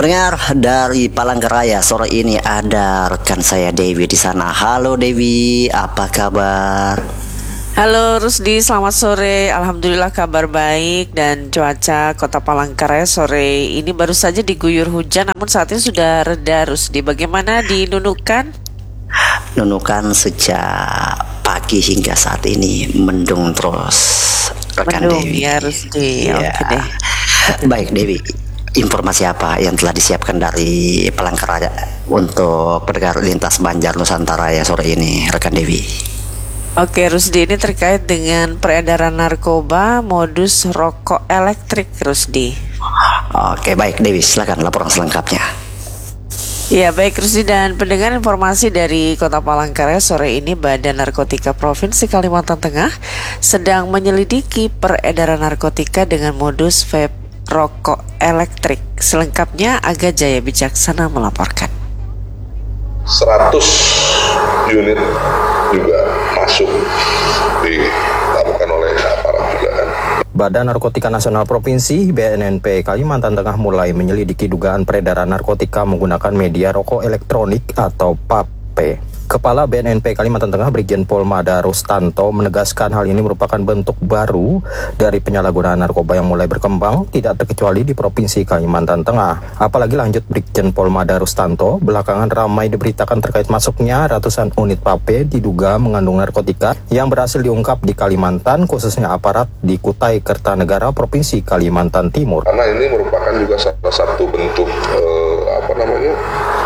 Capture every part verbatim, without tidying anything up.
Pendengar dari Palangkaraya, sore ini ada rekan saya Dewi di sana. Halo Dewi, apa kabar? Halo Rusdi, selamat sore. Alhamdulillah kabar baik, dan cuaca Kota Palangkaraya sore ini baru saja diguyur hujan, namun saat ini sudah reda. Rusdi, bagaimana di Nunukan? Nunukan sejak pagi hingga saat ini mendung terus, rekan Mendung, Dewi. ya Rusdi, Ya. oke deh. Baik Dewi, informasi apa yang telah disiapkan dari Palangkaraya untuk pendengar lintas Banjar Nusantara ya sore ini, rekan Dewi? Oke Rusdi, ini terkait dengan peredaran narkoba modus rokok elektrik, Rusdi. Oke baik Dewi, silakan laporan selengkapnya. Ya baik Rusdi dan pendengar, informasi dari Kota Palangkaraya sore ini, Badan Narkotika Provinsi Kalimantan Tengah sedang menyelidiki peredaran narkotika dengan modus vape rokok elektrik. Selengkapnya Aga Jaya Bijaksana melaporkan. seratus unit juga masuk dilakukan oleh aparat juga kan. Badan Narkotika Nasional Provinsi B N N P Kalimantan Tengah mulai menyelidiki dugaan peredaran narkotika menggunakan media rokok elektronik atau vape. Kepala B N N P Kalimantan Tengah Brigjen Pol Mada Rustanto menegaskan hal ini merupakan bentuk baru dari penyalahgunaan narkoba yang mulai berkembang, tidak terkecuali di Provinsi Kalimantan Tengah. Apalagi lanjut Brigjen Pol Mada Rustanto, belakangan ramai diberitakan terkait masuknya ratusan unit vape diduga mengandung narkotika yang berhasil diungkap di Kalimantan, khususnya aparat di Kutai Kertanegara, Provinsi Kalimantan Timur. Karena ini merupakan juga salah satu bentuk eh, apa namanya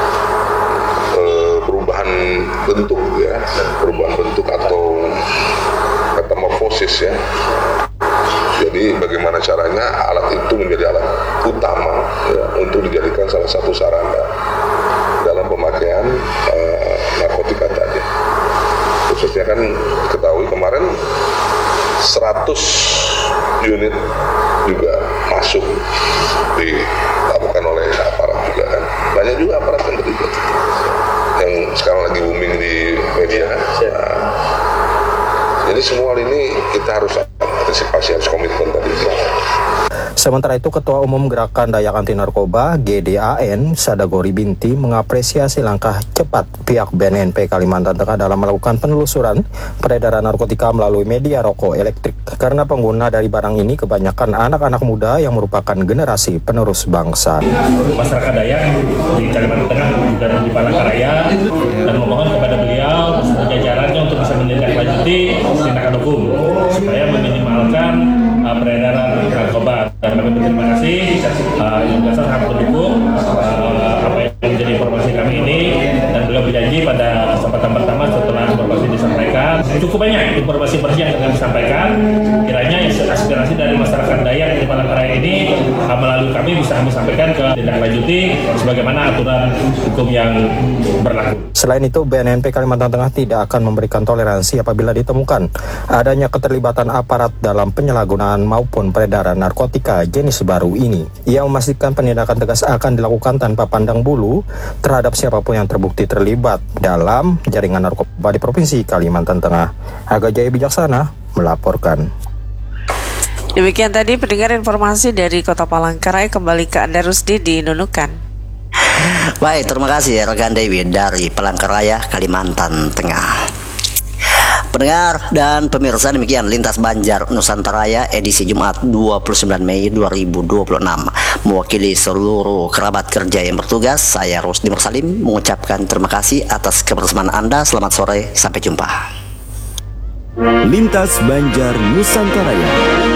eh, perubahan bentuk ya, perubahan bentuk atau metamorfosis ya. Jadi bagaimana caranya alat itu menjadi alat utama ya, untuk dijadikan salah satu sarana dalam pemakaian uh, narkotika tadi. Khususnya kan ketahui kemarin seratus unit juga masuk dilakukan oleh aparat juga kan. Banyak juga aparat yang terlibat yang sekarang lagi booming di media kan. Nah, jadi semua ini kita harus antisipasi, harus komitmen tadi. Sementara itu, Ketua Umum Gerakan Dayak Anti Narkoba G D A N Sadagori Binti mengapresiasi langkah cepat pihak B N N P Kalimantan Tengah dalam melakukan penelusuran peredaran narkotika melalui media rokok elektrik. Karena pengguna dari barang ini kebanyakan anak-anak muda yang merupakan generasi penerus bangsa. Masyarakat Dayak di Kalimantan Tengah juga di Palangkaraya, dan memohon kepada beliau beserta jajarannya untuk bisa menindaklanjuti tindakan hukum supaya meminimalkan uh, peredaran narkoba. Dan kami berterima kasih uh, yang biasa sangat mendukung uh, apa yang menjadi informasi kami ini, dan beliau berjanji pada kesempatan pertama setelah informasi disampaikan, cukup banyak informasi-informasi yang kami sampaikan, kiranya aspirasi dari masyarakat Dayak di Palangkaraya ini uh, melalui kami bisa kami sampaikan ke ditindaklanjuti sebagaimana aturan hukum yang berlaku. Selain itu, B N N P Kalimantan Tengah tidak akan memberikan toleransi apabila ditemukan adanya keterlibatan aparat dalam penyalahgunaan maupun peredaran narkotika jenis baru ini. Ia memastikan penindakan tegas akan dilakukan tanpa pandang bulu terhadap siapapun yang terbukti terlibat dalam jaringan narkoba di Provinsi Kalimantan Tengah. Aga Jaya Bijaksana melaporkan. Demikian tadi pendengar informasi dari Kota Palangkaraya. Kembali ke Anda Rusdi di Nunukan. Baik, terima kasih ya rekan Dewi dari Palangkaraya, Kalimantan Tengah. Pendengar dan pemirsa, demikian Lintas Banjar Nusantara edisi Jumat dua puluh sembilan Mei dua ribu dua puluh enam. Mewakili seluruh kerabat kerja yang bertugas, saya Rusdi Mursalim mengucapkan terima kasih atas kebersamaan Anda. Selamat sore, sampai jumpa. Lintas Banjar Nusantara.